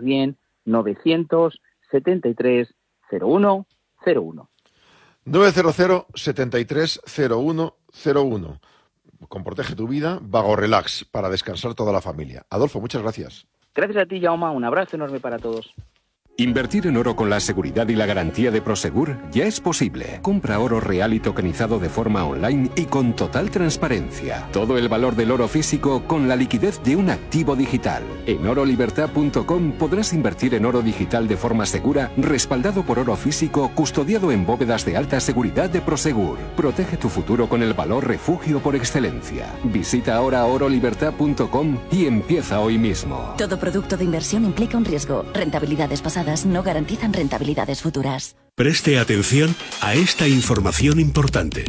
bien, 973 0101. 900 73 0101. Con Protege tu Vida, Vago Relax, para descansar toda la familia. Adolfo, muchas gracias. Gracias a ti, Jaume. Un abrazo enorme para todos. Invertir en oro con la seguridad y la garantía de Prosegur ya es posible. Compra oro real y tokenizado de forma online y con total transparencia. Todo el valor del oro físico con la liquidez de un activo digital. En orolibertad.com podrás invertir en oro digital de forma segura, respaldado por oro físico, custodiado en bóvedas de alta seguridad de Prosegur. Protege tu futuro con el valor refugio por excelencia. Visita ahora orolibertad.com y empieza hoy mismo. Todo producto de inversión implica un riesgo. Rentabilidades pasadas no garantizan rentabilidades futuras. Preste atención a esta información importante.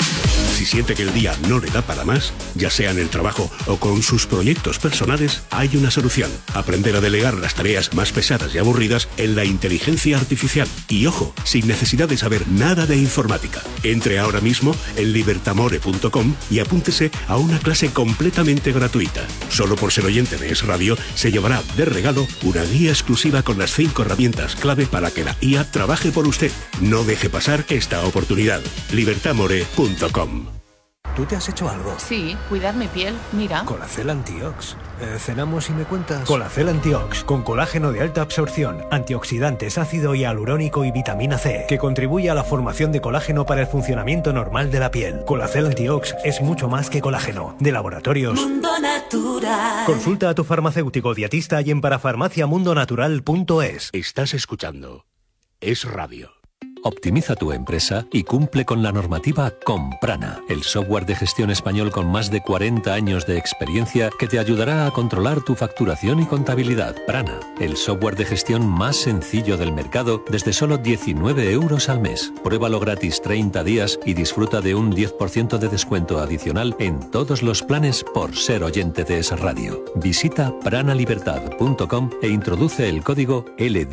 Si siente que el día no le da para más, ya sea en el trabajo o con sus proyectos personales, hay una solución. Aprender a delegar las tareas más pesadas y aburridas en la inteligencia artificial. Y ojo, sin necesidad de saber nada de informática. Entre ahora mismo en libertamore.com y apúntese a una clase completamente gratuita. Solo por ser oyente de Es Radio, se llevará de regalo una guía exclusiva con las 5 herramientas clave para que la IA trabaje por usted. No deje pasar esta oportunidad. libertamore.com. ¿Tú te has hecho algo? Sí, cuidar mi piel, mira. Colacel Antiox. ¿Cenamos y me cuentas? Colacel Antiox, con colágeno de alta absorción, antioxidantes, ácido hialurónico y vitamina C, que contribuye a la formación de colágeno para el funcionamiento normal de la piel. Colacel Antiox es mucho más que colágeno. De Laboratorios Mundo Natural. Consulta a tu farmacéutico dietista y en parafarmaciamundonatural.es. Estás escuchando Es Radio. Optimiza tu empresa y cumple con la normativa con Prana, el software de gestión español con más de 40 años de experiencia que te ayudará a controlar tu facturación y contabilidad. Prana, el software de gestión más sencillo del mercado desde solo 19 euros al mes. Pruébalo gratis 30 días y disfruta de un 10% de descuento adicional en todos los planes por ser oyente de Es Radio. Visita pranalibertad.com e introduce el código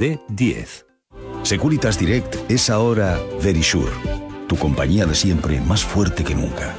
LD10. Securitas Direct es ahora Verisure, tu compañía de siempre más fuerte que nunca.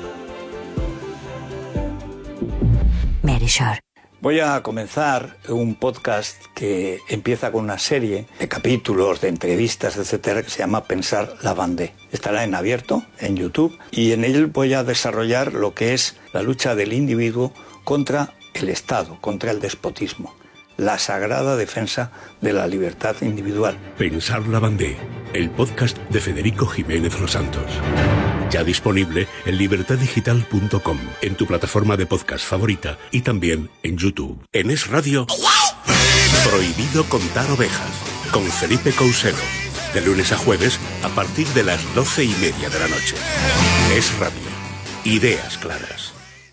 Verisure. Voy a comenzar un podcast que empieza con una serie de capítulos, de entrevistas, etcétera, que se llama Pensar la Vendée. Estará en abierto, en YouTube, y en él voy a desarrollar lo que es la lucha del individuo contra el Estado, contra el despotismo. La sagrada defensa de la libertad individual. Pensar la Vendée, el podcast de Federico Jiménez Los Santos. Ya disponible en libertaddigital.com, en tu plataforma de podcast favorita y también en YouTube. En Es Radio, Prohibido contar ovejas, con Felipe Couselo. De lunes a jueves, a partir de las 12:30 de la noche. Es Radio. Ideas claras.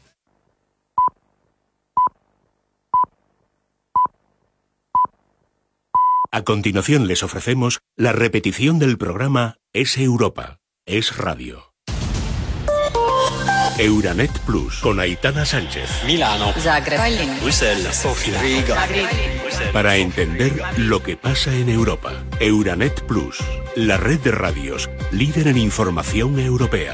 A continuación les ofrecemos la repetición del programa Es Europa, Es Radio. Euranet Plus, con Aitana Sánchez. Milano, Zagreb, Bruselas, Sofía, Riga. Para entender lo que pasa en Europa. Euranet Plus, la red de radios líder en información europea.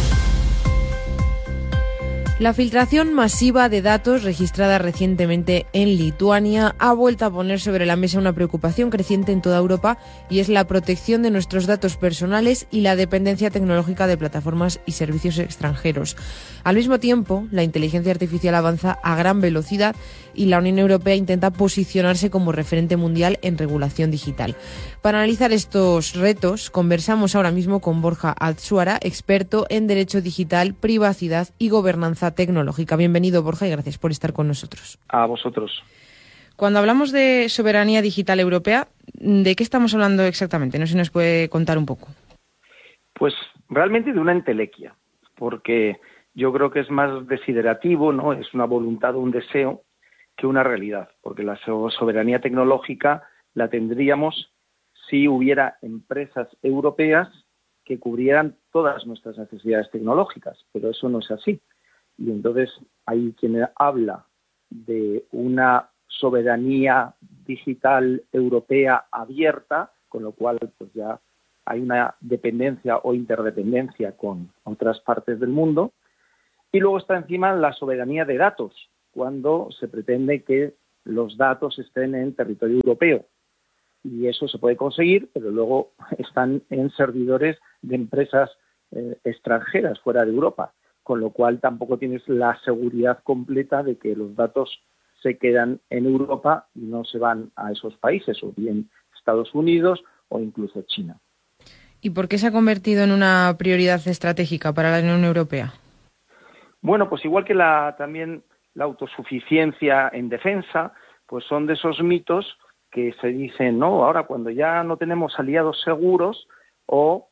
La filtración masiva de datos registrada recientemente en Lituania ha vuelto a poner sobre la mesa una preocupación creciente en toda Europa, y es la protección de nuestros datos personales y la dependencia tecnológica de plataformas y servicios extranjeros. Al mismo tiempo, la inteligencia artificial avanza a gran velocidad y la Unión Europea intenta posicionarse como referente mundial en regulación digital. Para analizar estos retos, conversamos ahora mismo con Borja Altsuara, experto en Derecho Digital, Privacidad y Gobernanza Tecnológica. Bienvenido, Borja, y gracias por estar con nosotros. A vosotros. Cuando hablamos de soberanía digital europea, ¿de qué estamos hablando exactamente? No sé si nos puede contar un poco. Pues realmente de una entelequia, porque yo creo que es más desiderativo, ¿no? Es una voluntad o un deseo que una realidad, porque la soberanía tecnológica la tendríamos si hubiera empresas europeas que cubrieran todas nuestras necesidades tecnológicas, pero eso no es así. Y entonces hay quien habla de una soberanía digital europea abierta, con lo cual pues ya hay una dependencia o interdependencia con otras partes del mundo. Y luego está encima la soberanía de datos, cuando se pretende que los datos estén en territorio europeo. Y eso se puede conseguir, pero luego están en servidores de empresas extranjeras fuera de Europa, con lo cual tampoco tienes la seguridad completa de que los datos se quedan en Europa y no se van a esos países, o bien Estados Unidos o incluso China. ¿Y por qué se ha convertido en una prioridad estratégica para la Unión Europea? Bueno, pues igual que también la autosuficiencia en defensa, pues son de esos mitos que se dicen, no, ahora cuando ya no tenemos aliados seguros o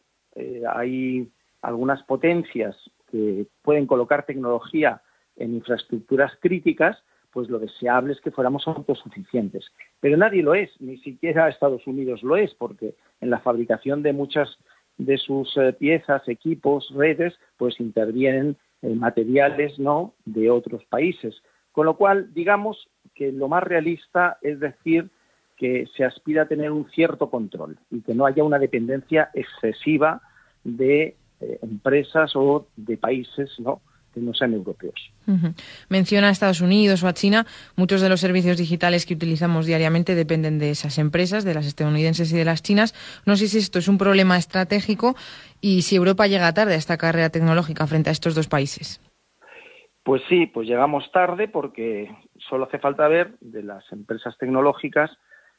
hay algunas potencias que pueden colocar tecnología en infraestructuras críticas, pues lo deseable es que fuéramos autosuficientes. Pero nadie lo es, ni siquiera Estados Unidos lo es, porque en la fabricación de muchas de sus piezas, equipos, redes, pues intervienen materiales, ¿no?, de otros países. Con lo cual, digamos que lo más realista es decir que se aspira a tener un cierto control y que no haya una dependencia excesiva de empresas o de países, ¿no?, que no sean europeos. Menciona a Estados Unidos o a China. Muchos de los servicios digitales que utilizamos diariamente dependen de esas empresas, de las estadounidenses y de las chinas. No sé si esto es un problema estratégico y si Europa llega tarde a esta carrera tecnológica frente a estos dos países. Pues sí, pues llegamos tarde porque solo hace falta ver de las empresas tecnológicas,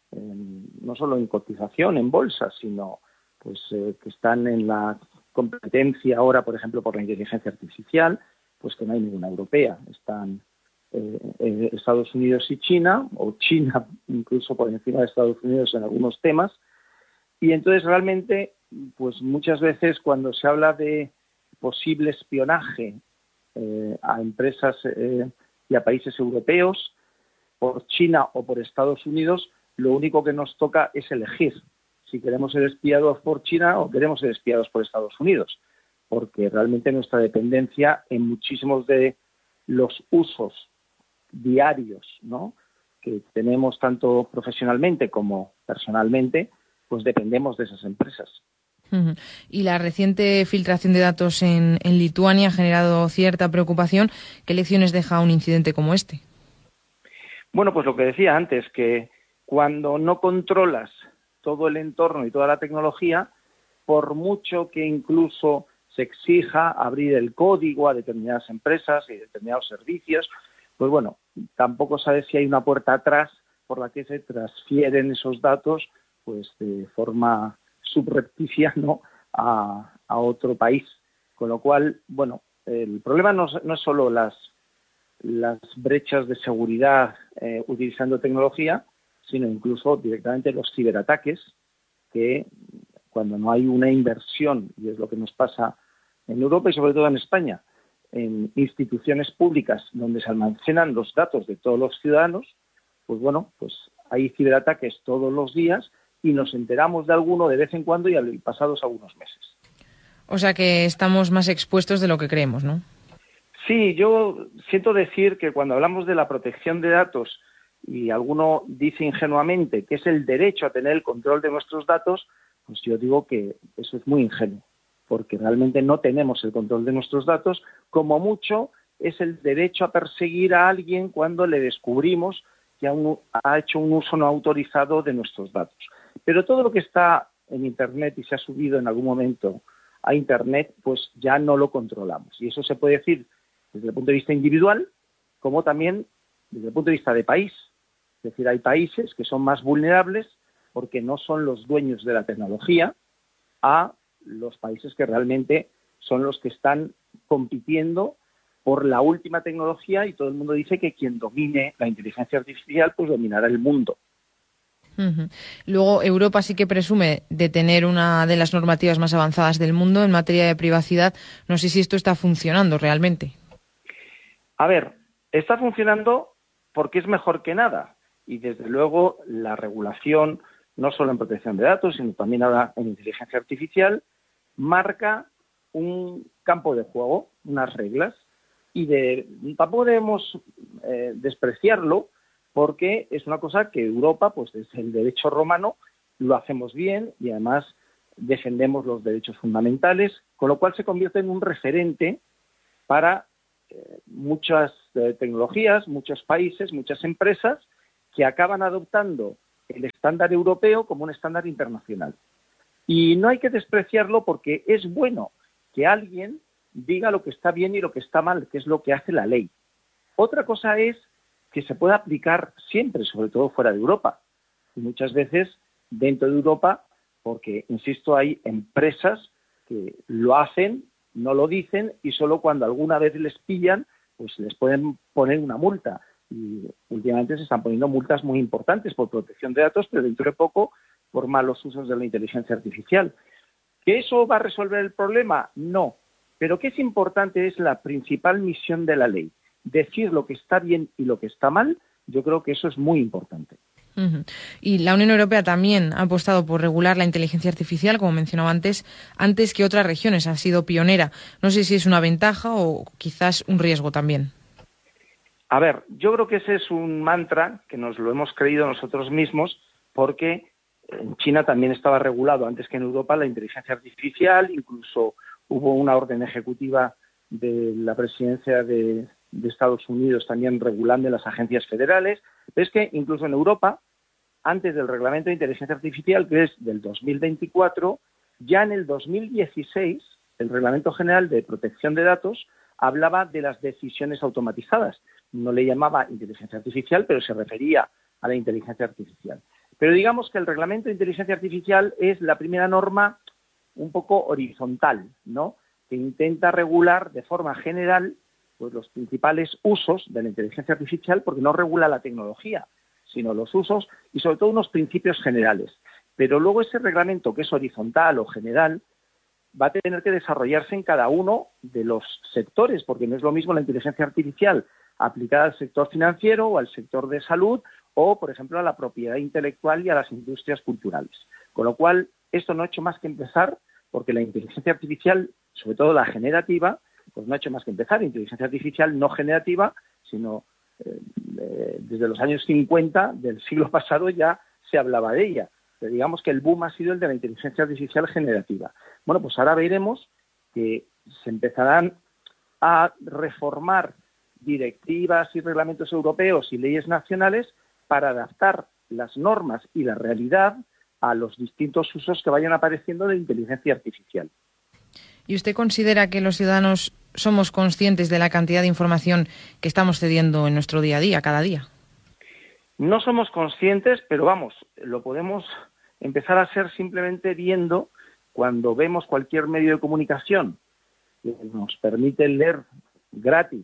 no solo en cotización, en bolsa, sino pues que están en la competencia ahora, por ejemplo, por la inteligencia artificial, pues que no hay ninguna europea. Están Estados Unidos y China, o China incluso por encima de Estados Unidos en algunos temas. Y entonces realmente, pues muchas veces cuando se habla de posible espionaje a empresas y a países europeos por China o por Estados Unidos, lo único que nos toca es elegir si queremos ser espiados por China o queremos ser espiados por Estados Unidos, porque realmente nuestra dependencia en muchísimos de los usos diarios, ¿no?, que tenemos tanto profesionalmente como personalmente, pues dependemos de esas empresas. Y la reciente filtración de datos en Lituania ha generado cierta preocupación. ¿Qué lecciones deja un incidente como este? Bueno, pues lo que decía antes, que cuando no controlas todo el entorno y toda la tecnología, por mucho que incluso se exija abrir el código a determinadas empresas y determinados servicios, pues bueno, tampoco sabes si hay una puerta atrás por la que se transfieren esos datos pues de forma subrepticia, ¿no?, a otro país. Con lo cual, bueno, el problema no es solo las brechas de seguridad utilizando tecnología, sino incluso directamente los ciberataques, que cuando no hay una inversión, y es lo que nos pasa en Europa y sobre todo en España, en instituciones públicas donde se almacenan los datos de todos los ciudadanos, pues bueno, pues hay ciberataques todos los días y nos enteramos de alguno de vez en cuando y pasados algunos meses. O sea que estamos más expuestos de lo que creemos, ¿no? Sí, yo siento decir que cuando hablamos de la protección de datos y alguno dice ingenuamente que es el derecho a tener el control de nuestros datos, pues yo digo que eso es muy ingenuo, porque realmente no tenemos el control de nuestros datos. Como mucho es el derecho a perseguir a alguien cuando le descubrimos que ha hecho un uso no autorizado de nuestros datos. Pero todo lo que está en Internet y se ha subido en algún momento a Internet, pues ya no lo controlamos. Y eso se puede decir desde el punto de vista individual, como también desde el punto de vista de país. Es decir, hay países que son más vulnerables porque no son los dueños de la tecnología a los países que realmente son los que están compitiendo por la última tecnología, y todo el mundo dice que quien domine la inteligencia artificial pues dominará el mundo. Luego, Europa sí que presume de tener una de las normativas más avanzadas del mundo en materia de privacidad. No sé si esto está funcionando realmente. A ver, está funcionando porque es mejor que nada. Y desde luego la regulación, no solo en protección de datos, sino también ahora en inteligencia artificial, marca un campo de juego, unas reglas, y tampoco debemos despreciarlo, porque es una cosa que Europa, pues desde el derecho romano, lo hacemos bien y además defendemos los derechos fundamentales, con lo cual se convierte en un referente para muchas tecnologías, muchos países, muchas empresas que acaban adoptando el estándar europeo como un estándar internacional. Y no hay que despreciarlo porque es bueno que alguien diga lo que está bien y lo que está mal, que es lo que hace la ley. Otra cosa es que se pueda aplicar siempre, sobre todo fuera de Europa. Y muchas veces dentro de Europa, porque, insisto, hay empresas que lo hacen, no lo dicen, y solo cuando alguna vez les pillan, pues les pueden poner una multa. Y últimamente se están poniendo multas muy importantes por protección de datos, pero dentro de poco por malos usos de la inteligencia artificial. ¿Que eso va a resolver el problema? No. Pero que es importante es la principal misión de la ley. Decir lo que está bien y lo que está mal, yo creo que eso es muy importante. Y la Unión Europea también ha apostado por regular la inteligencia artificial, como mencionaba antes que otras regiones. Ha sido pionera. No sé si es una ventaja o quizás un riesgo también. A ver, yo creo que ese es un mantra que nos lo hemos creído nosotros mismos, porque en China también estaba regulado antes que en Europa la inteligencia artificial, incluso hubo una orden ejecutiva de la presidencia de Estados Unidos también regulando en las agencias federales. Pero es que incluso en Europa, antes del reglamento de inteligencia artificial, que es del 2024, ya en el 2016, el Reglamento General de Protección de Datos hablaba de las decisiones automatizadas. No le llamaba inteligencia artificial, pero se refería a la inteligencia artificial. Pero digamos que el Reglamento de Inteligencia Artificial es la primera norma un poco horizontal, ¿no?, que intenta regular de forma general pues los principales usos de la inteligencia artificial, porque no regula la tecnología, sino los usos y sobre todo unos principios generales. Pero luego ese reglamento, que es horizontal o general, va a tener que desarrollarse en cada uno de los sectores, porque no es lo mismo la inteligencia artificial aplicada al sector financiero o al sector de salud o, por ejemplo, a la propiedad intelectual y a las industrias culturales. Con lo cual, esto no ha hecho más que empezar, porque la inteligencia artificial, sobre todo la generativa, pues no ha hecho más que empezar. Inteligencia artificial no generativa, sino desde los años 50 del siglo pasado ya se hablaba de ella. Pero digamos que el boom ha sido el de la inteligencia artificial generativa. Bueno, pues ahora veremos que se empezarán a reformar directivas y reglamentos europeos y leyes nacionales para adaptar las normas y la realidad a los distintos usos que vayan apareciendo de inteligencia artificial. ¿Y usted considera que los ciudadanos somos conscientes de la cantidad de información que estamos cediendo en nuestro día a día, cada día? No somos conscientes, pero vamos, lo podemos empezar a ser simplemente viendo cuando vemos cualquier medio de comunicación que nos permite leer gratis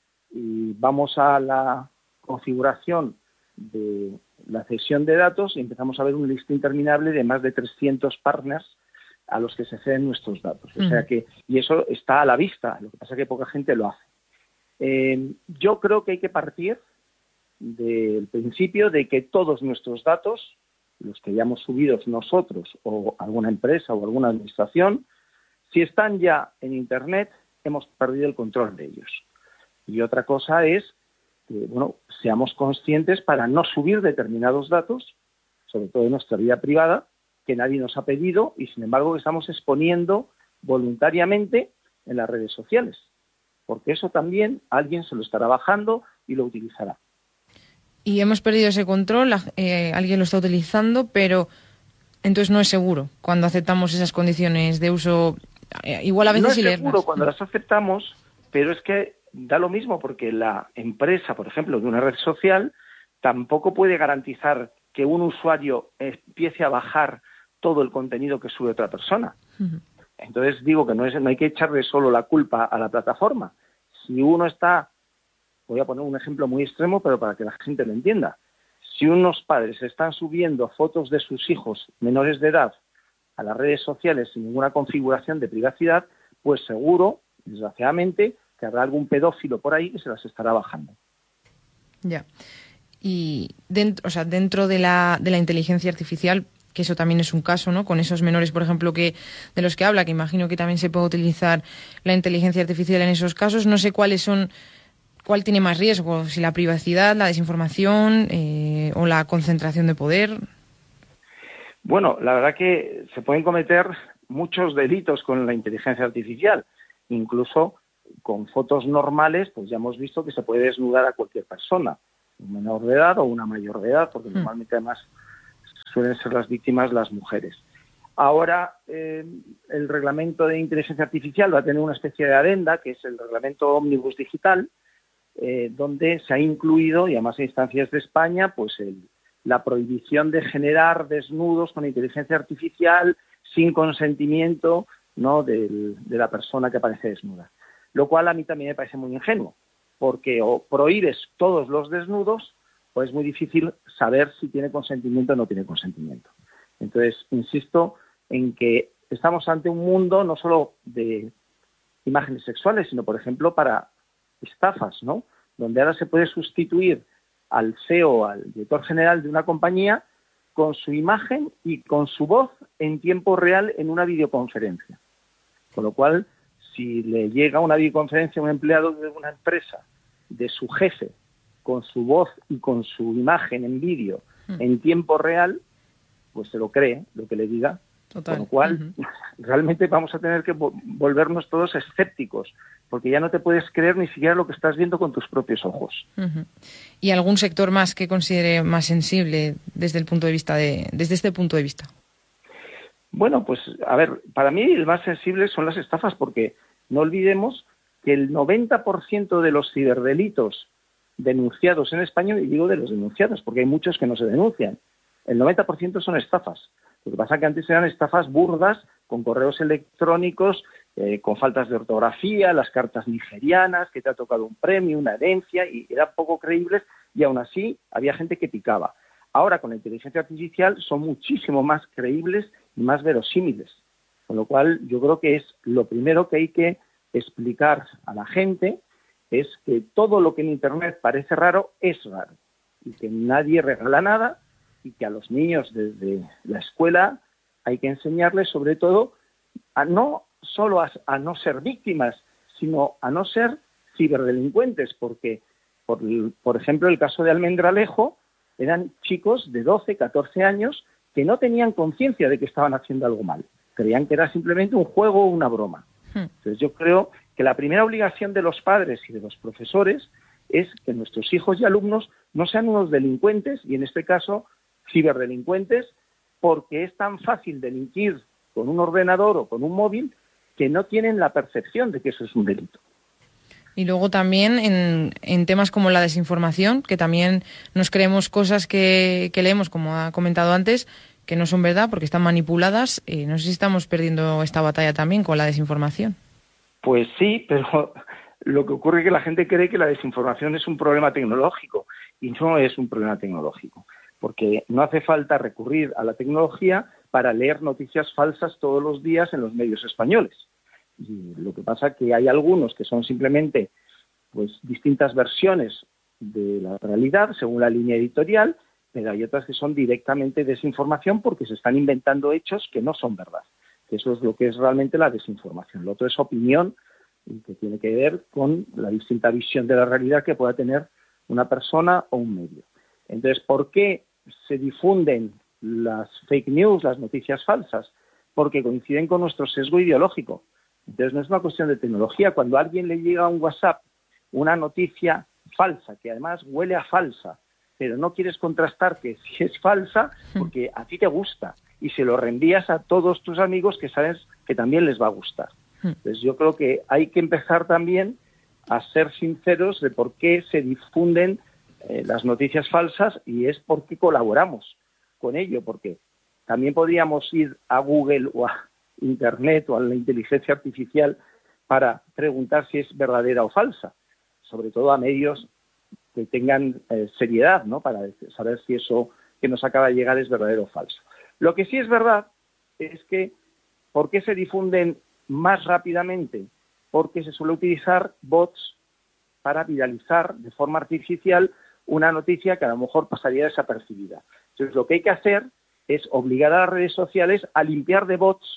y vamos a la configuración de la cesión de datos y empezamos a ver un listado interminable de más de 300 partners a los que se ceden nuestros datos. O sea que, y eso está a la vista, lo que pasa es que poca gente lo hace. Yo creo que hay que partir del principio de que todos nuestros datos, los que hayamos subido nosotros o alguna empresa o alguna administración, si están ya en Internet, hemos perdido el control de ellos. Y otra cosa es que, seamos conscientes para no subir determinados datos, sobre todo en nuestra vida privada, que nadie nos ha pedido y, sin embargo, que estamos exponiendo voluntariamente en las redes sociales. Porque eso también alguien se lo estará bajando y lo utilizará. Y hemos perdido ese control, alguien lo está utilizando, pero entonces no es seguro cuando aceptamos esas condiciones de uso. Igual a veces no es seguro cuando las aceptamos, pero es que da lo mismo porque la empresa, por ejemplo, de una red social, tampoco puede garantizar que un usuario empiece a bajar todo el contenido que sube otra persona. Entonces digo que no hay que echarle solo la culpa a la plataforma. Si uno está, voy a poner un ejemplo muy extremo, pero para que la gente lo entienda. Si unos padres están subiendo fotos de sus hijos menores de edad a las redes sociales sin ninguna configuración de privacidad, pues seguro, desgraciadamente, que habrá algún pedófilo por ahí que se las estará bajando. Ya. Y dentro de la inteligencia artificial, que eso también es un caso, ¿no? Con esos menores, por ejemplo, de los que habla, que imagino que también se puede utilizar la inteligencia artificial en esos casos. No sé cuál tiene más riesgo, si la privacidad, la desinformación o la concentración de poder. Bueno, la verdad que se pueden cometer muchos delitos con la inteligencia artificial, incluso con fotos normales, pues ya hemos visto que se puede desnudar a cualquier persona. un menor de edad o una mayor de edad, porque normalmente además suelen ser las víctimas las mujeres. Ahora el reglamento de inteligencia artificial va a tener una especie de adenda, que es el reglamento Ómnibus Digital, donde se ha incluido, y además en instancias de España, pues la prohibición de generar desnudos con inteligencia artificial sin consentimiento, ¿no?, de la persona que aparece desnuda. Lo cual a mí también me parece muy ingenuo, porque o prohíbes todos los desnudos o es muy difícil saber si tiene consentimiento o no tiene consentimiento. Entonces, insisto en que estamos ante un mundo no solo de imágenes sexuales, sino, por ejemplo, para estafas, ¿no?, donde ahora se puede sustituir al CEO, al director general de una compañía, con su imagen y con su voz en tiempo real en una videoconferencia. Con lo cual, si le llega una videoconferencia a un empleado de una empresa, de su jefe, con su voz y con su imagen en vídeo en tiempo real, pues se lo cree, lo que le diga. Total. Con lo cual, realmente vamos a tener que volvernos todos escépticos, porque ya no te puedes creer ni siquiera lo que estás viendo con tus propios ojos. ¿Y algún sector más que considere más sensible desde el punto de vista desde este punto de vista? Bueno, pues a ver, para mí el más sensible son las estafas, porque no olvidemos que el 90% de los ciberdelitos denunciados en España, y digo de los denunciados, porque hay muchos que no se denuncian, el 90% son estafas. Lo que pasa es que antes eran estafas burdas, con correos electrónicos, con faltas de ortografía, las cartas nigerianas, que te ha tocado un premio, una herencia, y eran poco creíbles, y aún así había gente que picaba. Ahora, con la inteligencia artificial, son muchísimo más creíbles y más verosímiles. Con lo cual, yo creo que es lo primero que hay que explicar a la gente, es que todo lo que en Internet parece raro es raro, y que nadie regala nada, y que a los niños desde la escuela hay que enseñarles sobre todo a no solo a no ser víctimas, sino a no ser ciberdelincuentes, porque, por ejemplo, el caso de Almendralejo, eran chicos de 12, 14 años que no tenían conciencia de que estaban haciendo algo mal. Creían que era simplemente un juego o una broma. Entonces yo creo que la primera obligación de los padres y de los profesores es que nuestros hijos y alumnos no sean unos delincuentes, y en este caso ciberdelincuentes, porque es tan fácil delinquir con un ordenador o con un móvil que no tienen la percepción de que eso es un delito. Y luego también en temas como la desinformación, que también nos creemos cosas que leemos, como ha comentado antes, que no son verdad porque están manipuladas. No sé si estamos perdiendo esta batalla también con la desinformación. Pues sí, pero lo que ocurre es que la gente cree que la desinformación es un problema tecnológico, y no es un problema tecnológico, porque no hace falta recurrir a la tecnología para leer noticias falsas todos los días en los medios españoles. Y lo que pasa es que hay algunos que son simplemente pues distintas versiones de la realidad según la línea editorial, pero hay otras que son directamente desinformación porque se están inventando hechos que no son verdad. Eso es lo que es realmente la desinformación. Lo otro es opinión, y que tiene que ver con la distinta visión de la realidad que pueda tener una persona o un medio. Entonces, ¿por qué se difunden las fake news, las noticias falsas? Porque coinciden con nuestro sesgo ideológico. Entonces, no es una cuestión de tecnología. Cuando a alguien le llega a un WhatsApp una noticia falsa, que además huele a falsa, pero no quieres contrastar que si es falsa porque a ti te gusta, y se lo reenvías a todos tus amigos que sabes que también les va a gustar. Entonces, yo creo que hay que empezar también a ser sinceros de por qué se difunden las noticias falsas, y es porque colaboramos con ello, porque también podríamos ir a Google o a Internet o a la inteligencia artificial para preguntar si es verdadera o falsa, sobre todo a medios que tengan seriedad, ¿no?, para saber si eso que nos acaba de llegar es verdadero o falso. Lo que sí es verdad es que, ¿por qué se difunden más rápidamente? Porque se suele utilizar bots para viralizar de forma artificial una noticia que a lo mejor pasaría desapercibida. Entonces, lo que hay que hacer es obligar a las redes sociales a limpiar de bots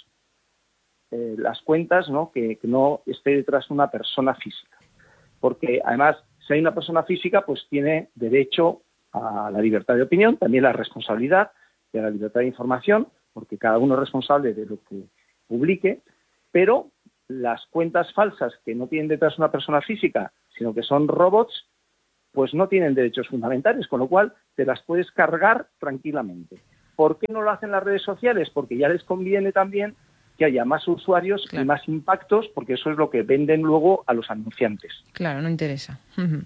las cuentas, ¿no?, que no esté detrás de una persona física. Porque, además, si hay una persona física, pues tiene derecho a la libertad de opinión, también la responsabilidad de la libertad de información, porque cada uno es responsable de lo que publique, pero las cuentas falsas que no tienen detrás una persona física, sino que son robots, pues no tienen derechos fundamentales, con lo cual te las puedes cargar tranquilamente. ¿Por qué no lo hacen las redes sociales? Porque ya les conviene también que haya más usuarios y más impactos, porque eso es lo que venden luego a los anunciantes. Claro, no interesa.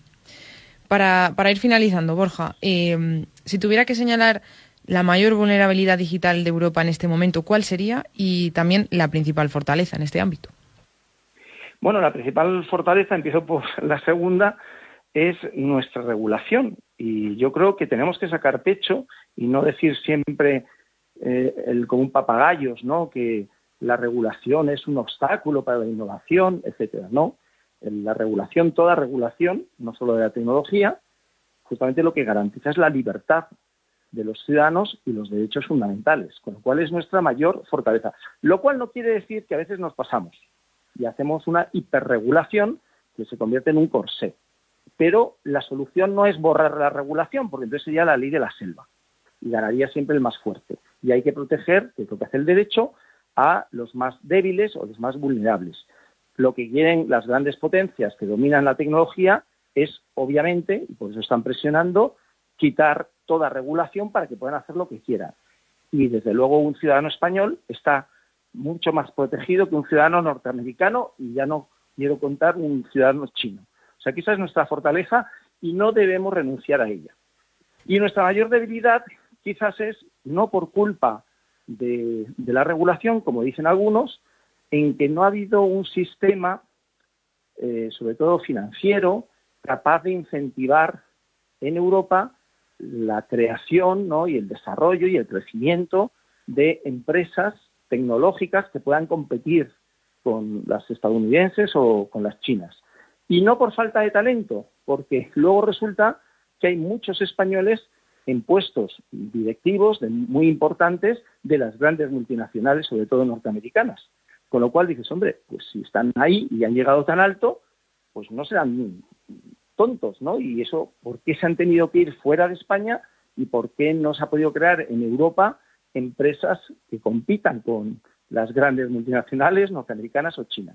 Para ir finalizando, Borja, si tuviera que señalar la mayor vulnerabilidad digital de Europa en este momento, ¿cuál sería? Y también la principal fortaleza en este ámbito. Bueno, la principal fortaleza, empiezo por la segunda, es nuestra regulación. Y yo creo que tenemos que sacar pecho y no decir siempre como un papagayos, ¿no?, que la regulación es un obstáculo para la innovación, etcétera. No, la regulación, toda regulación, no solo de la tecnología, justamente lo que garantiza es la libertad de los ciudadanos y los derechos fundamentales, con lo cual es nuestra mayor fortaleza. Lo cual no quiere decir que a veces nos pasamos y hacemos una hiperregulación que se convierte en un corsé. Pero la solución no es borrar la regulación, porque entonces sería la ley de la selva y ganaría siempre el más fuerte. Y hay que proteger, que es lo que hace el derecho, a los más débiles o los más vulnerables. Lo que quieren las grandes potencias que dominan la tecnología es, obviamente, y por eso están presionando, quitar toda regulación para que puedan hacer lo que quieran. Y, desde luego, un ciudadano español está mucho más protegido que un ciudadano norteamericano y ya no quiero contar un ciudadano chino. O sea, que esa es nuestra fortaleza y no debemos renunciar a ella. Y nuestra mayor debilidad quizás es, no por culpa de la regulación, como dicen algunos, en que no ha habido un sistema, sobre todo financiero, capaz de incentivar en Europa la creación, ¿no?, y el desarrollo y el crecimiento de empresas tecnológicas que puedan competir con las estadounidenses o con las chinas. Y no por falta de talento, porque luego resulta que hay muchos españoles en puestos directivos muy importantes de las grandes multinacionales, sobre todo norteamericanas. Con lo cual dices, hombre, pues si están ahí y han llegado tan alto, pues no serán tontos, ¿no? Y eso, ¿por qué se han tenido que ir fuera de España y por qué no se ha podido crear en Europa empresas que compitan con las grandes multinacionales norteamericanas o chinas?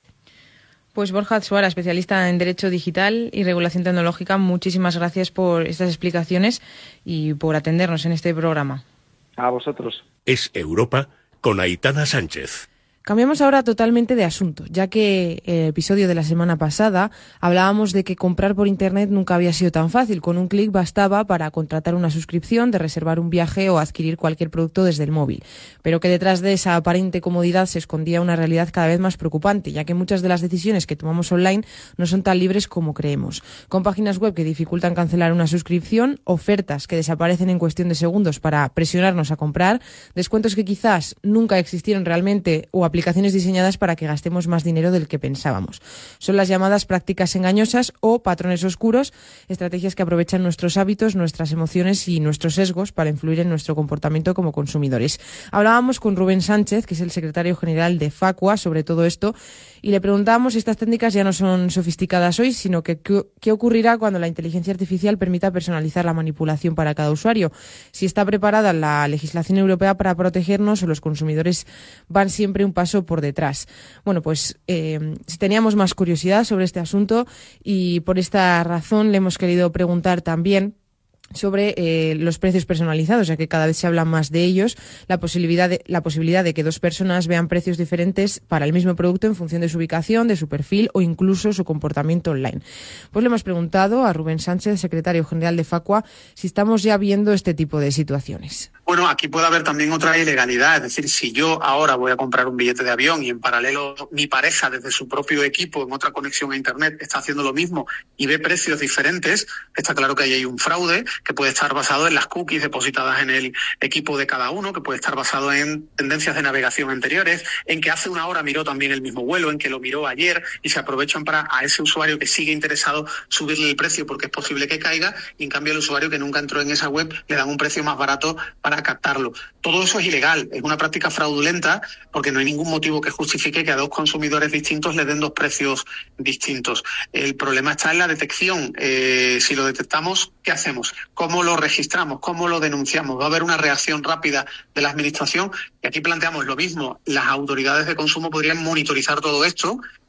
Pues Borja Atsuara, especialista en Derecho Digital y Regulación Tecnológica, muchísimas gracias por estas explicaciones y por atendernos en este programa. A vosotros. Es Europa con Aitana Sánchez. Cambiamos ahora totalmente de asunto, ya que el episodio de la semana pasada hablábamos de que comprar por Internet nunca había sido tan fácil. Con un clic bastaba para contratar una suscripción, de reservar un viaje o adquirir cualquier producto desde el móvil. Pero que detrás de esa aparente comodidad se escondía una realidad cada vez más preocupante, ya que muchas de las decisiones que tomamos online no son tan libres como creemos. Con páginas web que dificultan cancelar una suscripción, ofertas que desaparecen en cuestión de segundos para presionarnos a comprar, descuentos que quizás nunca existieron realmente o aplicaciones diseñadas para que gastemos más dinero del que pensábamos. Son las llamadas prácticas engañosas o patrones oscuros, estrategias que aprovechan nuestros hábitos, nuestras emociones y nuestros sesgos para influir en nuestro comportamiento como consumidores. Hablábamos con Rubén Sánchez, que es el secretario general de Facua, sobre todo esto, y le preguntábamos si estas técnicas ya no son sofisticadas hoy, sino que qué ocurrirá cuando la inteligencia artificial permita personalizar la manipulación para cada usuario. Si está preparada la legislación europea para protegernos o los consumidores van siempre un paso por detrás. Bueno, pues teníamos más curiosidad sobre este asunto y por esta razón le hemos querido preguntar también sobre los precios personalizados, ya que cada vez se habla más de ellos, la posibilidad de que dos personas vean precios diferentes para el mismo producto en función de su ubicación, de su perfil o incluso su comportamiento online. Pues le hemos preguntado a Rubén Sánchez, secretario general de Facua, si estamos ya viendo este tipo de situaciones. Bueno, aquí puede haber también otra ilegalidad, es decir, si yo ahora voy a comprar un billete de avión y en paralelo mi pareja desde su propio equipo en otra conexión a Internet está haciendo lo mismo y ve precios diferentes, está claro que ahí hay un fraude que puede estar basado en las cookies depositadas en el equipo de cada uno, que puede estar basado en tendencias de navegación anteriores, en que hace una hora miró también el mismo vuelo, en que lo miró ayer y se aprovechan para a ese usuario que sigue interesado subirle el precio porque es posible que caiga y en cambio al usuario que nunca entró en esa web le dan un precio más barato para captarlo. Todo eso es ilegal, es una práctica fraudulenta porque no hay ningún motivo que justifique que a dos consumidores distintos le den dos precios distintos. El problema está en la detección. Si lo detectamos, ¿qué hacemos? ¿Cómo lo registramos? ¿Cómo lo denunciamos? ¿Va a haber una reacción rápida de la administración? Y aquí planteamos lo mismo. Las autoridades de consumo podrían monitorizar todo esto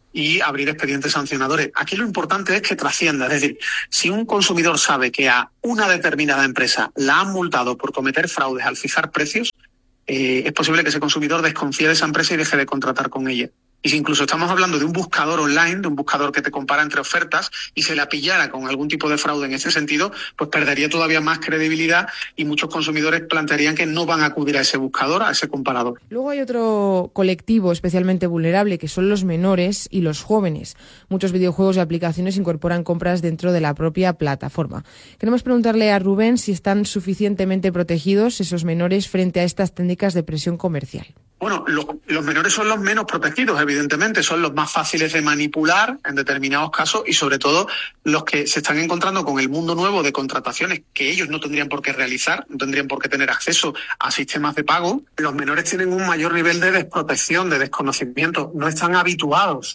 y abrir expedientes sancionadores. Aquí lo importante es que trascienda, es decir, si un consumidor sabe que a una determinada empresa la han multado por cometer fraudes al fijar precios, es posible que ese consumidor desconfíe de esa empresa y deje de contratar con ella. Y si incluso estamos hablando de un buscador online, de un buscador que te compara entre ofertas, y se la pillara con algún tipo de fraude en ese sentido, pues perdería todavía más credibilidad y muchos consumidores plantearían que no van a acudir a ese buscador, a ese comparador. Luego hay otro colectivo especialmente vulnerable, que son los menores y los jóvenes. Muchos videojuegos y aplicaciones incorporan compras dentro de la propia plataforma. Queremos preguntarle a Rubén si están suficientemente protegidos esos menores frente a estas técnicas de presión comercial. Bueno, los menores son los menos protegidos, evidentemente, son los más fáciles de manipular en determinados casos y sobre todo los que se están encontrando con el mundo nuevo de contrataciones que ellos no tendrían por qué realizar, no tendrían por qué tener acceso a sistemas de pago. Los menores tienen un mayor nivel de desprotección, de desconocimiento, no están habituados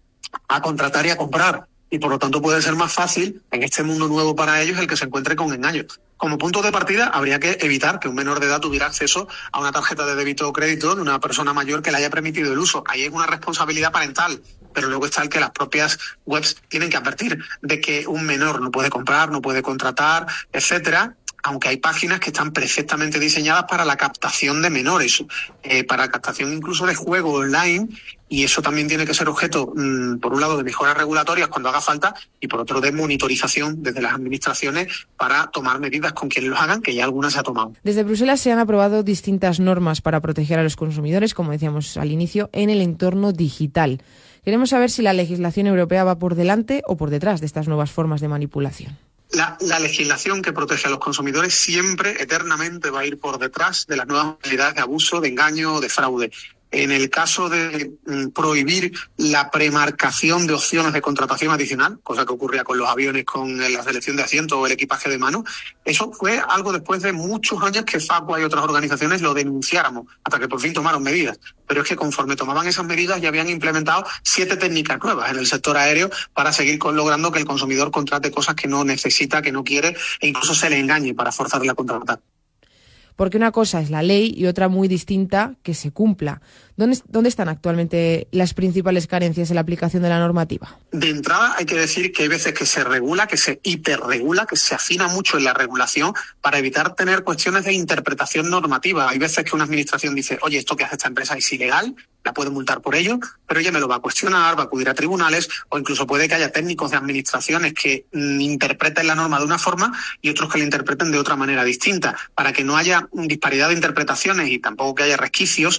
a contratar y a comprar y por lo tanto puede ser más fácil en este mundo nuevo para ellos el que se encuentre con engaños. Como punto de partida, habría que evitar que un menor de edad tuviera acceso a una tarjeta de débito o crédito de una persona mayor que le haya permitido el uso. Ahí es una responsabilidad parental, pero luego está el que las propias webs tienen que advertir de que un menor no puede comprar, no puede contratar, etcétera, aunque hay páginas que están perfectamente diseñadas para la captación de menores, para captación incluso de juego online, y eso también tiene que ser objeto, por un lado, de mejoras regulatorias cuando haga falta, y por otro, de monitorización desde las administraciones para tomar medidas con quienes los hagan, que ya algunas se ha tomado. Desde Bruselas se han aprobado distintas normas para proteger a los consumidores, como decíamos al inicio, en el entorno digital. Queremos saber si la legislación europea va por delante o por detrás de estas nuevas formas de manipulación. La legislación que protege a los consumidores siempre, eternamente, va a ir por detrás de las nuevas modalidades de abuso, de engaño, de fraude. En el caso de prohibir la premarcación de opciones de contratación adicional, cosa que ocurría con los aviones con la selección de asientos o el equipaje de mano, eso fue algo después de muchos años que Facua y otras organizaciones lo denunciáramos, hasta que por fin tomaron medidas. Pero es que conforme tomaban esas medidas ya habían implementado 7 técnicas nuevas en el sector aéreo para seguir logrando que el consumidor contrate cosas que no necesita, que no quiere, e incluso se le engañe para forzarle a contratar. Porque una cosa es la ley y otra muy distinta que se cumpla. ¿Dónde están actualmente las principales carencias en la aplicación de la normativa? De entrada hay que decir que hay veces que se regula, que se hiperregula, que se afina mucho en la regulación para evitar tener cuestiones de interpretación normativa. Hay veces que una administración dice, oye, esto que hace esta empresa es ilegal, la puede multar por ello, pero ella me lo va a cuestionar, va a acudir a tribunales, o incluso puede que haya técnicos de administraciones que interpreten la norma de una forma y otros que la interpreten de otra manera distinta. Para que no haya disparidad de interpretaciones y tampoco que haya resquicios,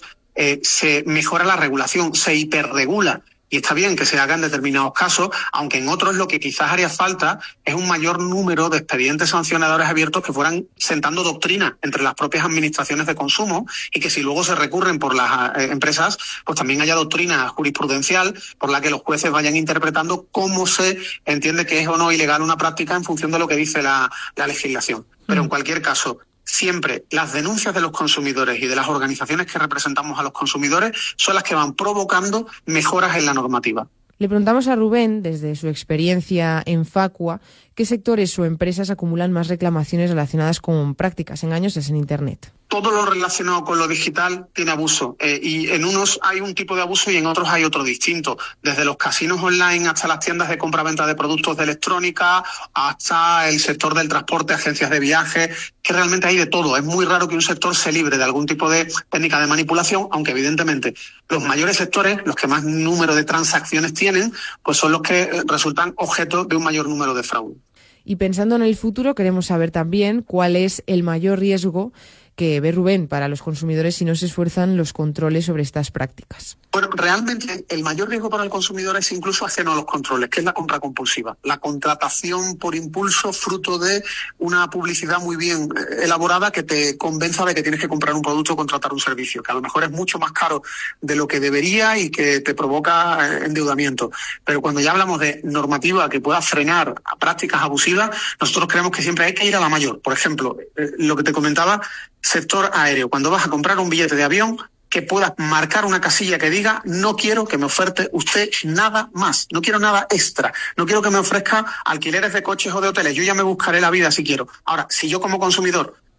se mejora la regulación, se hiperregula. Y está bien que se haga en determinados casos, aunque en otros lo que quizás haría falta es un mayor número de expedientes sancionadores abiertos que fueran sentando doctrina entre las propias administraciones de consumo y que si luego se recurren por las empresas, pues también haya doctrina jurisprudencial por la que los jueces vayan interpretando cómo se entiende que es o no ilegal una práctica en función de lo que dice la legislación. Pero en cualquier caso, siempre las denuncias de los consumidores y de las organizaciones que representamos a los consumidores son las que van provocando mejoras en la normativa. Le preguntamos a Rubén, desde su experiencia en Facua, qué sectores o empresas acumulan más reclamaciones relacionadas con prácticas engañosas en Internet. Todo lo relacionado con lo digital tiene abuso y en unos hay un tipo de abuso y en otros hay otro distinto. Desde los casinos online hasta las tiendas de compra-venta de productos de electrónica, hasta el sector del transporte, agencias de viaje, que realmente hay de todo. Es muy raro que un sector se libre de algún tipo de técnica de manipulación, aunque evidentemente los mayores sectores, los que más número de transacciones tienen, pues son los que resultan objeto de un mayor número de fraude. Y pensando en el futuro, queremos saber también cuál es el mayor riesgo que ve Rubén para los consumidores si no se esfuerzan los controles sobre estas prácticas. Bueno, realmente el mayor riesgo para el consumidor es incluso ajeno a los controles, que es la compra compulsiva. La contratación por impulso fruto de una publicidad muy bien elaborada que te convenza de que tienes que comprar un producto o contratar un servicio, que a lo mejor es mucho más caro de lo que debería y que te provoca endeudamiento. Pero cuando ya hablamos de normativa que pueda frenar a prácticas abusivas, nosotros creemos que siempre hay que ir a la mayor. Por ejemplo, lo que te comentaba, sector aéreo. Cuando vas a comprar un billete de avión, que puedas marcar una casilla que diga no quiero que me oferte usted nada más, no quiero nada extra, no quiero que me ofrezca alquileres de coches o de hoteles, yo ya me buscaré la vida si quiero. Ahora, si yo como consumidor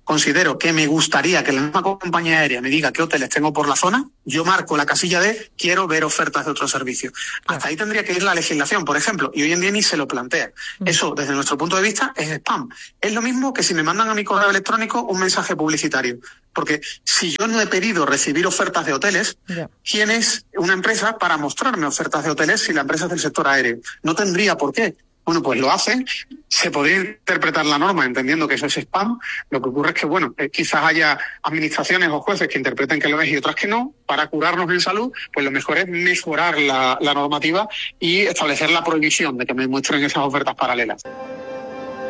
considero que me gustaría que la misma compañía aérea me diga qué hoteles tengo por la zona, yo marco la casilla de quiero ver ofertas de otro servicio. Hasta ahí tendría que ir la legislación, por ejemplo, y hoy en día ni se lo plantea. Eso, desde nuestro punto de vista, es spam. Es lo mismo que si me mandan a mi correo electrónico un mensaje publicitario. Porque si yo no he pedido recibir ofertas de hoteles, ¿quién es una empresa para mostrarme ofertas de hoteles si la empresa es del sector aéreo? No tendría por qué. Bueno, pues lo hacen. Se podría interpretar la norma entendiendo que eso es spam. Lo que ocurre es que, bueno, quizás haya administraciones o jueces que interpreten que lo es y otras que no. Para curarnos en salud, pues lo mejor es mejorar la normativa y establecer la prohibición de que me muestren esas ofertas paralelas.